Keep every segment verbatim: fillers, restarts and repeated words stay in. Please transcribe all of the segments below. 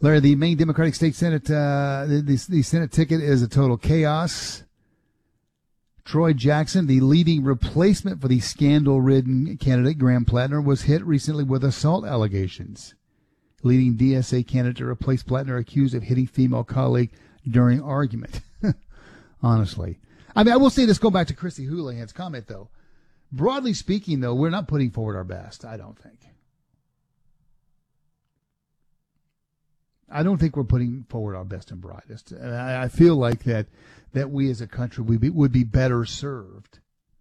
Larry, the Maine Democratic State Senate, uh, the, the, the Senate ticket is a total chaos. Troy Jackson, the leading replacement for the scandal-ridden candidate Graham Plattner, was hit recently with assault allegations. Leading D S A candidate to replace Plattner accused of hitting female colleague during argument. Honestly. I mean, I will say this, go back to Christy Houlihan's comment, though. Broadly speaking, though, we're not putting forward our best, I don't think. I don't think we're putting forward our best and brightest. And I, I feel like that that we as a country would be, would be better served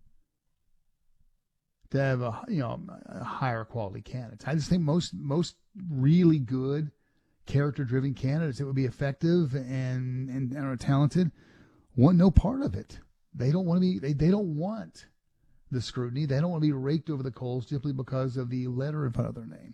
to have a, you know, a higher quality candidates. I just think most most really good character-driven candidates that would be effective and, and, and are talented want no part of it. They don't want to be. They, they don't want the scrutiny. They don't want to be raked over the coals simply because of the letter in front of their name.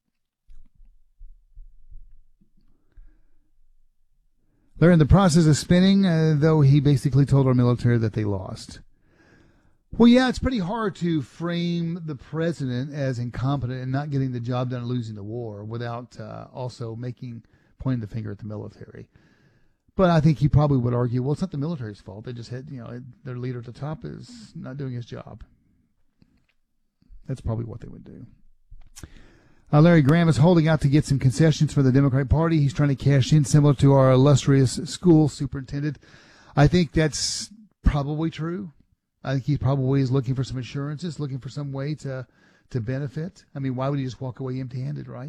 They're in the process of spinning, uh, though he basically told our military that they lost. Well, yeah, it's pretty hard to frame the president as incompetent and not getting the job done and losing the war without uh, also making pointing the finger at the military. But I think he probably would argue, well, it's not the military's fault. They just had, you know, their leader at the top is not doing his job. That's probably what they would do. Uh, Larry Graham is holding out to get some concessions for the Democratic Party. He's trying to cash in, similar to our illustrious school superintendent. I think that's probably true. I think he probably is looking for some assurances, looking for some way to to benefit. I mean, why would he just walk away empty-handed, right?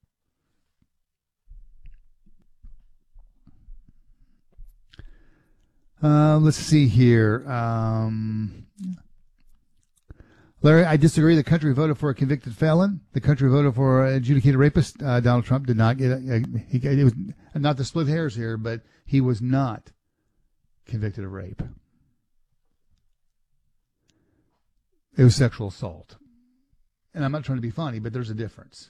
Uh, let's see here. Um, Larry, I disagree. The country voted for a convicted felon. The country voted for an adjudicated rapist. Uh, Donald Trump did not get a, a he, it was not to split hairs here, but he was not convicted of rape. It was sexual assault. And I'm not trying to be funny, but there's a difference.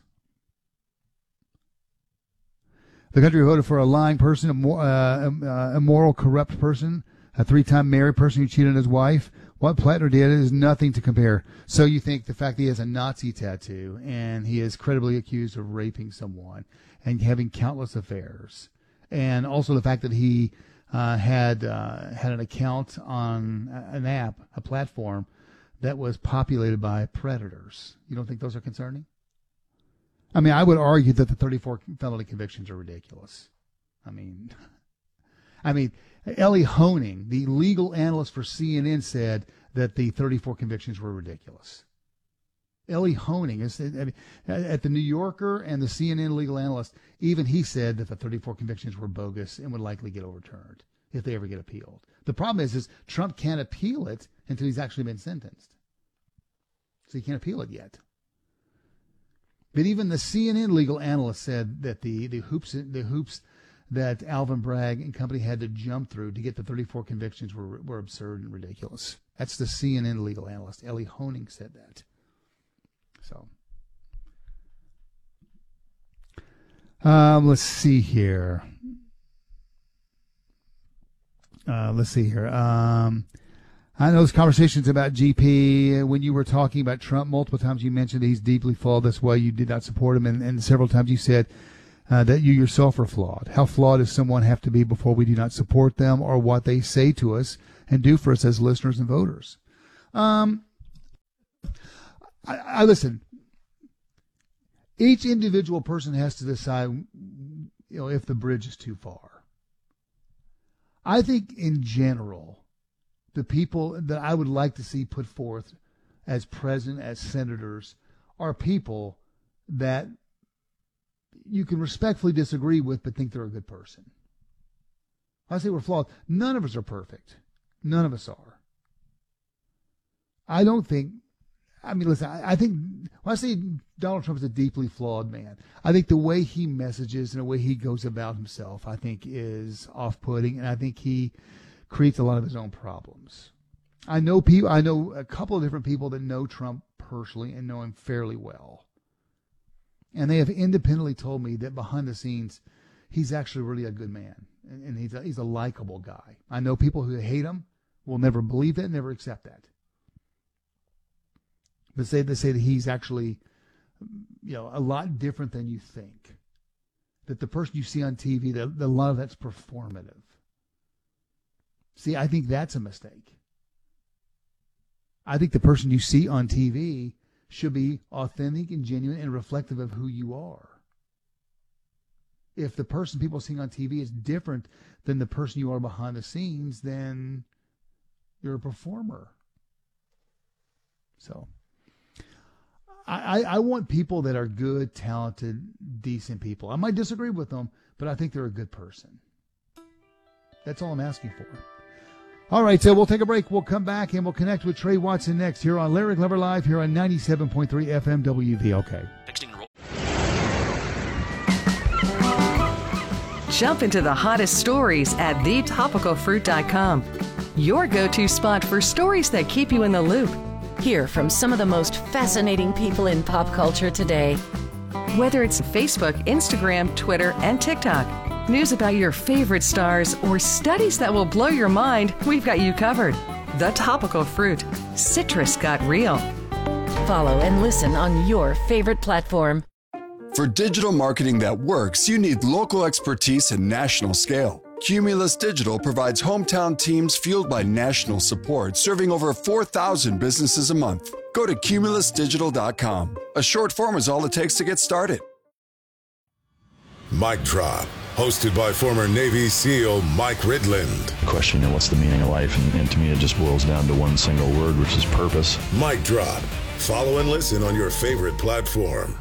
The country voted for a lying person, a more, uh, a immoral, corrupt person, a three-time married person who cheated on his wife. What Plattner did is nothing to compare. So you think the fact that he has a Nazi tattoo and he is credibly accused of raping someone and having countless affairs, and also the fact that he uh, had uh, had an account on an app, a platform that was populated by predators. You don't think those are concerning? I mean, I would argue that the thirty-four felony convictions are ridiculous. I mean, I mean, Ellie Honing, the legal analyst for C N N, said that the thirty-four convictions were ridiculous. Ellie Honing is I mean, at the New Yorker and the C N N legal analyst. Even he said that the thirty-four convictions were bogus and would likely get overturned if they ever get appealed. The problem is, is Trump can't appeal it until he's actually been sentenced. So he can't appeal it yet. But even the C N N legal analyst said that the, the hoops the hoops that Alvin Bragg and company had to jump through to get the thirty-four convictions were were absurd and ridiculous. That's the C N N legal analyst. Ellie Honing said that. So, um, let's see here. Uh, let's see here. Um, I know those conversations about G P, when you were talking about Trump, multiple times you mentioned he's deeply flawed. That's why you did not support him. And, and several times you said uh, that you yourself are flawed. How flawed does someone have to be before we do not support them or what they say to us and do for us as listeners and voters? Um, I, I listen. Each individual person has to decide, you know, if the bridge is too far. I think in general, the people that I would like to see put forth as president, as senators, are people that you can respectfully disagree with but think they're a good person. I say we're flawed. None of us are perfect. None of us are. I don't think, I mean, listen, I, I think, when I say Donald Trump is a deeply flawed man, I think the way he messages and the way he goes about himself, I think, is off-putting, and I think he creates a lot of his own problems. I know people. I know a couple of different people that know Trump personally and know him fairly well, and they have independently told me that behind the scenes, he's actually really a good man, and, and he's a, he's a likable guy. I know people who hate him will never believe that, never accept that. But say they say that he's actually, you know, a lot different than you think. that the person you see on T V, that, that a lot of that's performative. See, I think that's a mistake. I think the person you see on T V should be authentic and genuine and reflective of who you are. If the person people seeing on T V is different than the person you are behind the scenes, then you're a performer. So I, I want people that are good, talented, decent people. I might disagree with them, but I think they're a good person. That's all I'm asking for. All right, so we'll take a break. We'll come back and we'll connect with Trey Watson next here on Larry Glover Live here on ninety-seven point three F M W V L K. Jump into the hottest stories at the topical fruit dot com. Your go-to spot for stories that keep you in the loop. Hear from some of the most fascinating people in pop culture today. Whether it's Facebook, Instagram, Twitter, and TikTok, news about your favorite stars, or studies that will blow your mind, we've got you covered. The Topical Fruit. Citrus got real. Follow and listen on your favorite platform. For digital marketing that works, you need local expertise and national scale. Cumulus Digital provides hometown teams fueled by national support, serving over four thousand businesses a month. Go to cumulus digital dot com. A short form is all it takes to get started. Mic Drop, hosted by former Navy SEAL Mike Ridland. Question, you know, what's the meaning of life? And, and to me, it just boils down to one single word, which is purpose. Mic Drop. Follow and listen on your favorite platform.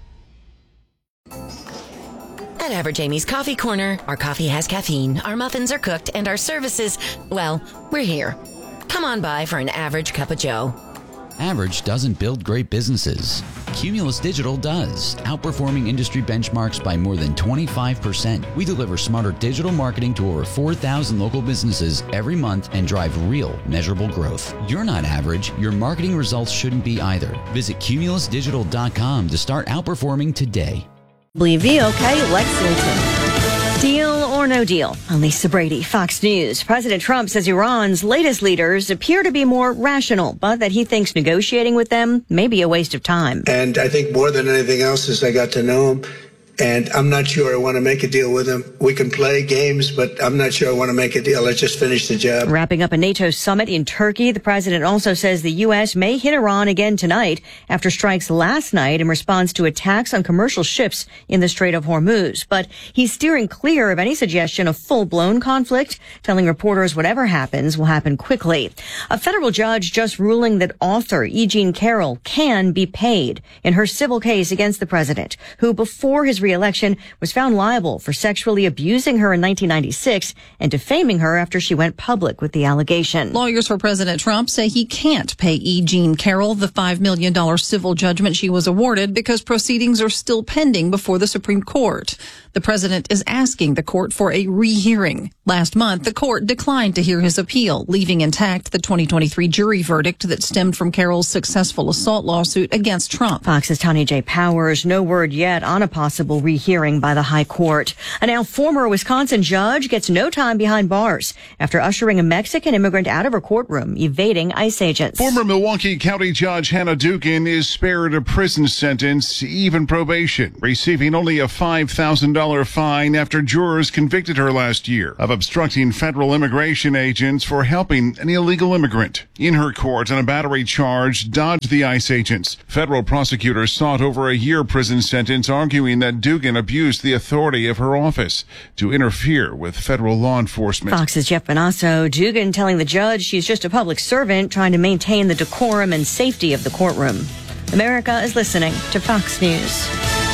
At Average Amy's Coffee Corner, our coffee has caffeine, our muffins are cooked, and our services, well, we're here. Come on by for an average cup of joe. Average doesn't build great businesses. Cumulus Digital does, outperforming industry benchmarks by more than twenty-five percent. We deliver smarter digital marketing to over four thousand local businesses every month and drive real, measurable growth. You're not average. Your marketing results shouldn't be either. Visit cumulus digital dot com to start outperforming today. W V L K Lexington. Deal or no deal? I'm Lisa Brady, Fox News. President Trump says Iran's latest leaders appear to be more rational, but that he thinks negotiating with them may be a waste of time. And I think more than anything else is I got to know him. And I'm not sure I want to make a deal with him. We can play games, but I'm not sure I want to make a deal. Let's just finish the job. Wrapping up a NATO summit in Turkey, the president also says the U S may hit Iran again tonight after strikes last night in response to attacks on commercial ships in the Strait of Hormuz. But he's steering clear of any suggestion of full-blown conflict, telling reporters whatever happens will happen quickly. A federal judge just ruling that author E. Jean Carroll can be paid in her civil case against the president, who before his re-election was found liable for sexually abusing her in nineteen ninety-six and defaming her after she went public with the allegation. Lawyers for President Trump say he can't pay E. Jean Carroll the five million dollars civil judgment she was awarded because proceedings are still pending before the Supreme Court. The president is asking the court for a rehearing. Last month, the court declined to hear his appeal, leaving intact the twenty twenty-three jury verdict that stemmed from Carroll's successful assault lawsuit against Trump. Fox's Tanya J. Powers, no word yet on a possible rehearing by the high court. A now former Wisconsin judge gets no time behind bars after ushering a Mexican immigrant out of her courtroom, evading ICE agents. Former Milwaukee County Judge Hannah Dugan is spared a prison sentence, even probation, receiving only a five thousand dollars fine after jurors convicted her last year of obstructing federal immigration agents for helping an illegal immigrant. In her court, on a battery charge, dodged the ICE agents. Federal prosecutors sought over a year prison sentence, arguing that Dugan abused the authority of her office to interfere with federal law enforcement. Fox's Jeff Bonasso. Dugan telling the judge she's just a public servant trying to maintain the decorum and safety of the courtroom. America is listening to Fox News.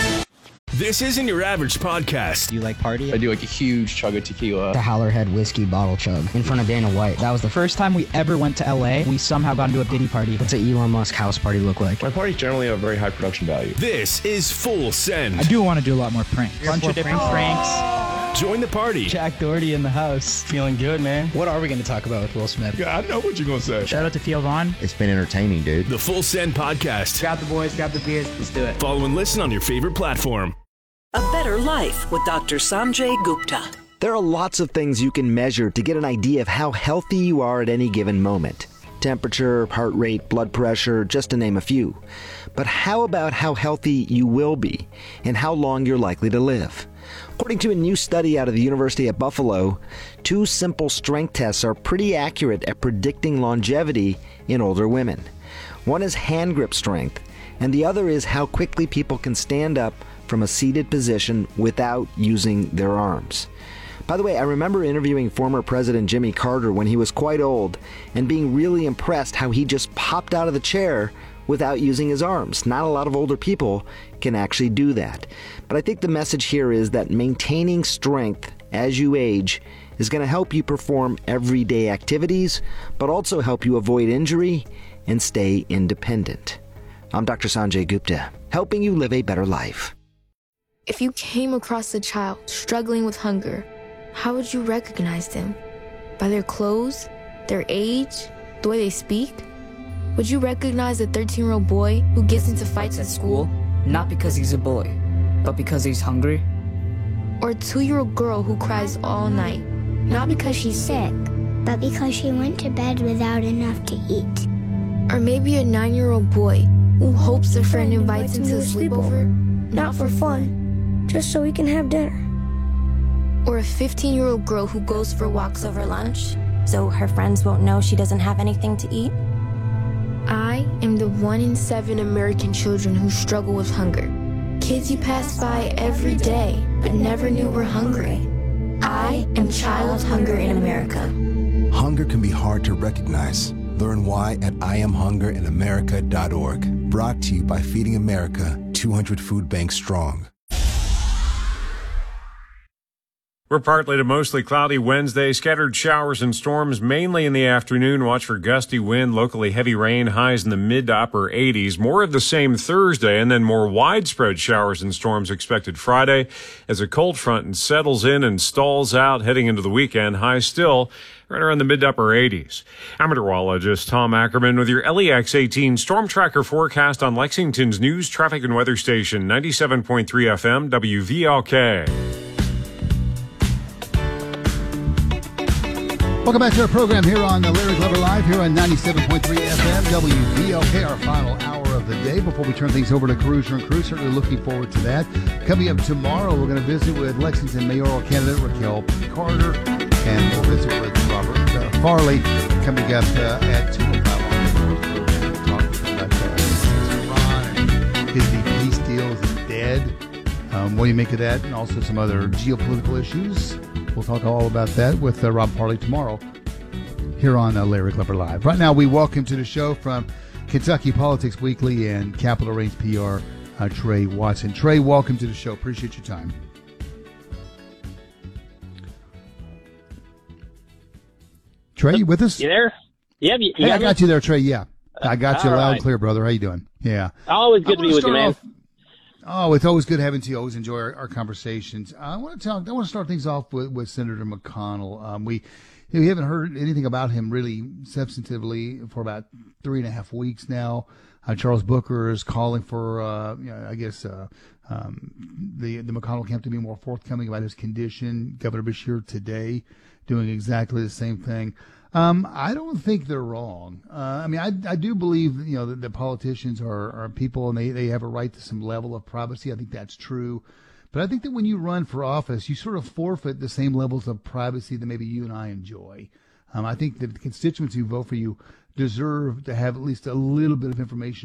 This isn't your average podcast. Do you like party? I do like a huge chug of tequila. The Howlerhead whiskey bottle chug in front of Dana White. That was the first time we ever went to L A. We somehow got into a Diddy party. What's an Elon Musk house party look like? My parties generally have very high production value. This is Full Send. I do want to do a lot more pranks. A bunch of different pranks. Join the party. Jack Doherty in the house. Feeling good, man. What are we going to talk about with Will Smith? Yeah, I know what you're going to say. Shout out to Theo Vaughn. It's been entertaining, dude. The Full Send podcast. Grab the boys, grab the beers. Let's do it. Follow and listen on your favorite platform. A Better Life with Doctor Sanjay Gupta. There are lots of things you can measure to get an idea of how healthy you are at any given moment. Temperature, heart rate, blood pressure, just to name a few. But how about how healthy you will be and how long you're likely to live? According to a new study out of the University of Buffalo, two simple strength tests are pretty accurate at predicting longevity in older women. One is hand grip strength, and the other is how quickly people can stand up from a seated position without using their arms. By the way, I remember interviewing former President Jimmy Carter when he was quite old and being really impressed how he just popped out of the chair without using his arms. Not a lot of older people can actually do that. But I think the message here is that maintaining strength as you age is going to help you perform everyday activities, but also help you avoid injury and stay independent. I'm Doctor Sanjay Gupta, helping you live a better life. If you came across a child struggling with hunger, how would you recognize them? By their clothes, their age, the way they speak? Would you recognize a thirteen-year-old boy who gets into fights at school? Not because he's a bully, but because he's hungry? Or a two-year-old girl who cries all night? Not because she's sick, but because she went to bed without enough to eat. Or maybe a nine-year-old boy who hopes a friend invites him to a sleepover, not for fun, just so he can have dinner. Or a fifteen-year-old girl who goes for walks over lunch, so her friends won't know she doesn't have anything to eat? I am the one in seven American children who struggle with hunger. Kids you pass by every day, but never knew were hungry. I am Child Hunger in America. Hunger can be hard to recognize. Learn why at I am hunger in america dot org. Brought to you by Feeding America, two hundred Food Banks Strong. We're partly to mostly cloudy Wednesday. Scattered showers and storms mainly in the afternoon. Watch for gusty wind, locally heavy rain, highs in the mid to upper eighties. More of the same Thursday, and then more widespread showers and storms expected Friday as a cold front settles in and stalls out heading into the weekend. Highs still right around the mid to upper eighties. I'm meteorologist Tom Ackerman with your L E X eighteen Storm Tracker forecast on Lexington's news, traffic, and weather station, ninety-seven point three F M, W V L K. Welcome back to our program here on uh, Larry Glover Live, here on ninety-seven point three F M, W V L K, our final hour of the day. Before we turn things over to Cruiser and Crew, certainly looking forward to that. Coming up tomorrow, we're going to visit with Lexington mayoral candidate Raquel Carter, and we'll visit with Robert uh, Farley coming up uh, at two o'clock. We're going to talk about uh, Iran and is the peace deal is it dead? Um, what do you make of that? And also some other geopolitical issues. We'll talk all about that with uh, Rob Farley tomorrow here on uh, Larry Glover Live. Right now, we welcome to the show from Kentucky Politics Weekly and Capitol Reigns P R, uh, Trey Watson. Trey, welcome to the show. Appreciate your time. Trey, you with us? You there? Yeah, you, you hey, I me? got you there, Trey. Yeah, I got you all loud right. and clear, brother. How you doing? Yeah. Always good to be with you, man. Off, Oh, it's always good having to always enjoy our, our conversations. I want to talk. I want to start things off with, with Senator McConnell. Um, we we haven't heard anything about him really substantively for about three and a half weeks now. Uh, Charles Booker is calling for, uh, you know, I guess, uh, um, the the McConnell camp to be more forthcoming about his condition. Governor Beshear today doing exactly the same thing. Um, I don't think they're wrong. Uh, I mean, I, I do believe, you know, that the politicians are, are people and they, they have a right to some level of privacy. I think that's true. But I think that when you run for office, you sort of forfeit the same levels of privacy that maybe you and I enjoy. Um, I think that the constituents who vote for you deserve to have at least a little bit of information